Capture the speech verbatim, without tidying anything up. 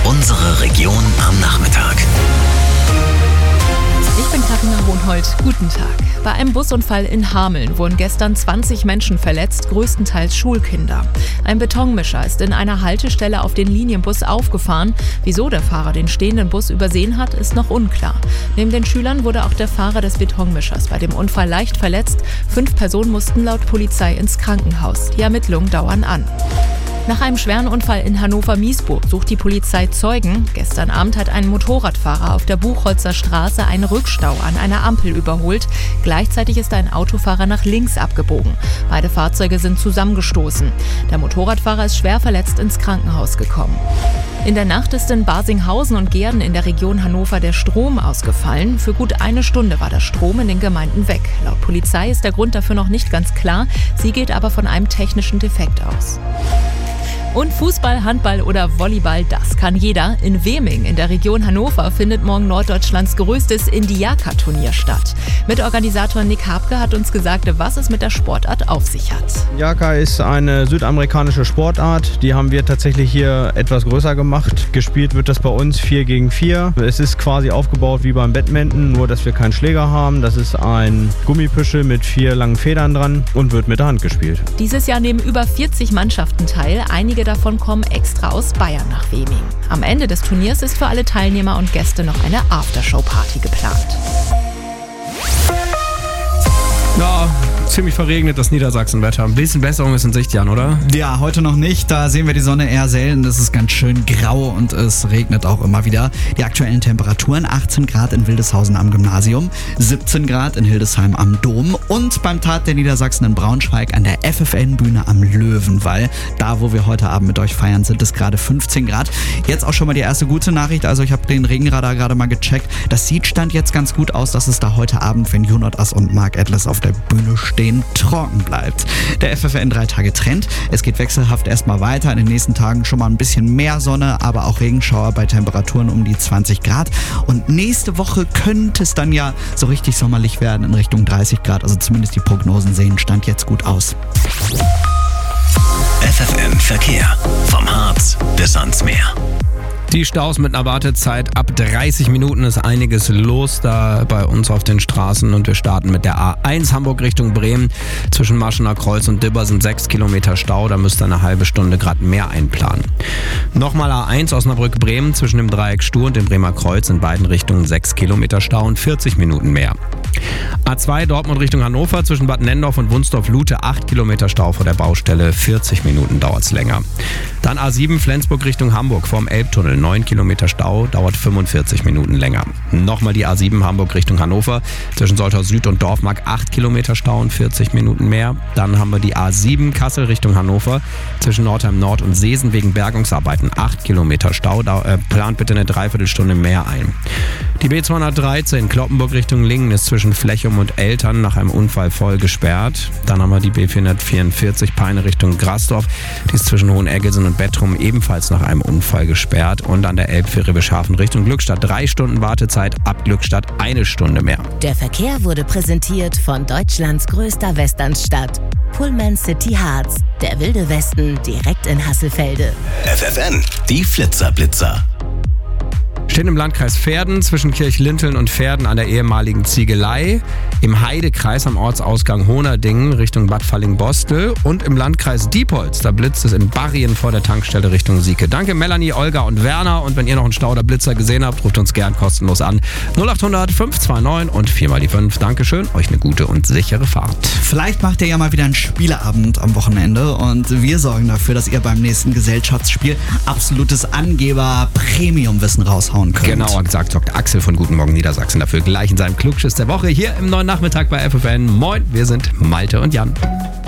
Unsere Region am Nachmittag. Ich bin Carina Hohnhold. Guten Tag. Bei einem Busunfall in Hameln wurden gestern zwanzig Menschen verletzt, größtenteils Schulkinder. Ein Betonmischer ist in einer Haltestelle auf den Linienbus aufgefahren. Wieso der Fahrer den stehenden Bus übersehen hat, ist noch unklar. Neben den Schülern wurde auch der Fahrer des Betonmischers bei dem Unfall leicht verletzt. Fünf Personen mussten laut Polizei ins Krankenhaus. Die Ermittlungen dauern an. Nach einem schweren Unfall in Hannover-Miesburg sucht die Polizei Zeugen. Gestern Abend hat ein Motorradfahrer auf der Buchholzer Straße einen Rückstau an einer Ampel überholt. Gleichzeitig ist ein Autofahrer nach links abgebogen. Beide Fahrzeuge sind zusammengestoßen. Der Motorradfahrer ist schwer verletzt ins Krankenhaus gekommen. In der Nacht ist in Barsinghausen und Gehrden in der Region Hannover der Strom ausgefallen. Für gut eine Stunde war der Strom in den Gemeinden weg. Laut Polizei ist der Grund dafür noch nicht ganz klar. Sie geht aber von einem technischen Defekt aus. Und Fußball, Handball oder Volleyball, das kann jeder. In Weming in der Region Hannover findet morgen Norddeutschlands größtes Indiaka-Turnier statt. Mitorganisator Nick Habke hat uns gesagt, was es mit der Sportart auf sich hat. Indiaka ist eine südamerikanische Sportart. Die haben wir tatsächlich hier etwas größer gemacht. Gespielt wird das bei uns vier gegen vier. Es ist quasi aufgebaut wie beim Badminton, nur dass wir keinen Schläger haben. Das ist ein Gummipüschel mit vier langen Federn dran und wird mit der Hand gespielt. Dieses Jahr nehmen über vierzig Mannschaften teil. Einige davon kommen extra aus Bayern nach Weming. Am Ende des Turniers ist für alle Teilnehmer und Gäste noch eine Aftershow-Party geplant. Ja, ziemlich verregnet das Niedersachsen-Wetter. Ein bisschen Besserung ist in Sicht, Jan, oder? Ja, heute noch nicht. Da sehen wir die Sonne eher selten. Es ist ganz schön grau und es regnet auch immer wieder. Die aktuellen Temperaturen: achtzehn Grad in Wildeshausen am Gymnasium, siebzehn Grad in Hildesheim am Dom und beim Tat der Niedersachsen in Braunschweig an der F F N-Bühne am Löwenwall. Da, wo wir heute Abend mit euch feiern, sind es gerade fünfzehn Grad. Jetzt auch schon mal die erste gute Nachricht. Also ich habe den Regenradar gerade mal gecheckt. Das sieht Stand jetzt ganz gut aus, dass es da heute Abend, wenn Junot Ass und Mark Atlas auf der Bühne stehen, trocken bleibt. Der F F N drei Tage Trend. Es geht wechselhaft erstmal weiter. In den nächsten Tagen schon mal ein bisschen mehr Sonne, aber auch Regenschauer bei Temperaturen um die zwanzig Grad. Und nächste Woche könnte es dann ja so richtig sommerlich werden in Richtung dreißig Grad. Also zumindest die Prognosen sehen Stand jetzt gut aus. F F M Verkehr. Vom Harz bis ans Meer. Die Staus mit einer Wartezeit ab dreißig Minuten ist einiges los da bei uns auf den Straßen und wir starten mit der A eins Hamburg Richtung Bremen. Zwischen Maschener Kreuz und Dibber sind sechs Kilometer Stau, da müsst ihr eine halbe Stunde gerade mehr einplanen. Nochmal A eins Osnabrück-Bremen zwischen dem Dreieck Stur und dem Bremer Kreuz in beiden Richtungen sechs Kilometer Stau und vierzig Minuten mehr. A zwei Dortmund Richtung Hannover zwischen Bad Nendorf und Wunsdorf-Lute acht Kilometer Stau vor der Baustelle, vierzig Minuten dauert es länger. Dann A sieben Flensburg Richtung Hamburg vorm Elbtunnel, neun Kilometer Stau, dauert fünfundvierzig Minuten länger. Nochmal die A sieben Hamburg Richtung Hannover, zwischen Soltau Süd und Dorfmark acht Kilometer Stau und vierzig Minuten mehr. Dann haben wir die A sieben Kassel Richtung Hannover, zwischen Nordheim Nord und Seesen wegen Bergungsarbeiten acht Kilometer Stau, da, äh, plant bitte eine Dreiviertelstunde mehr ein. Die B zweihundertdreizehn Kloppenburg Richtung Lingen ist zwischen Flechum und Eltern nach einem Unfall voll gesperrt. Dann haben wir die B vierhundertvierundvierzig Peine Richtung Grasdorf, die ist zwischen Hoheneggelsen und Bettrum ebenfalls nach einem Unfall gesperrt. Und an der Elbfähre Bischhafen Richtung Glückstadt drei Stunden Wartezeit, ab Glückstadt eine Stunde mehr. Der Verkehr wurde präsentiert von Deutschlands größter Westernstadt, Pullman City Harz, der wilde Westen direkt in Hasselfelde. F F N, die Flitzerblitzer. Steht im Landkreis Verden zwischen Kirchlinteln und Verden an der ehemaligen Ziegelei, im Heidekreis am Ortsausgang Honerdingen Richtung Bad Falling-Bostel und im Landkreis Diepholz, da blitzt es in Barrien vor der Tankstelle Richtung Sieke. Danke Melanie, Olga und Werner und wenn ihr noch einen Stau oder Blitzer gesehen habt, ruft uns gern kostenlos an. null acht hundert fünf zwei neun und vier mal die fünf. Dankeschön, euch eine gute und sichere Fahrt. Vielleicht macht ihr ja mal wieder einen Spieleabend am Wochenende und wir sorgen dafür, dass ihr beim nächsten Gesellschaftsspiel absolutes Angeber-Premium-Wissen raushauen könnt. Genauer gesagt sorgt Axel von Guten Morgen Niedersachsen dafür gleich in seinem Klugschiss der Woche hier im neuen Nachmittag bei F F N. Moin, wir sind Malte und Jan.